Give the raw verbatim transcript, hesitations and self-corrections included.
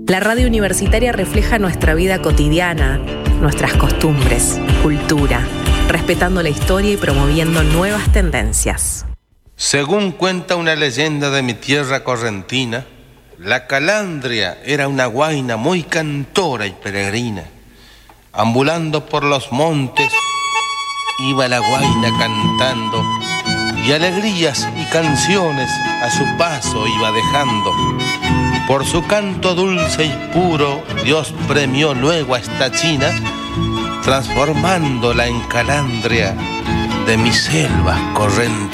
La radio universitaria refleja nuestra vida cotidiana, nuestras costumbres, cultura, respetando la historia y promoviendo nuevas tendencias. Según cuenta una leyenda de mi tierra correntina, la calandria era una guaina muy cantora y peregrina. Ambulando por los montes, iba la guaina cantando, y alegrías y canciones a su paso iba dejando. Por su canto dulce y puro, Dios premió luego a esta china, transformándola en calandria de mis selvas correntinas.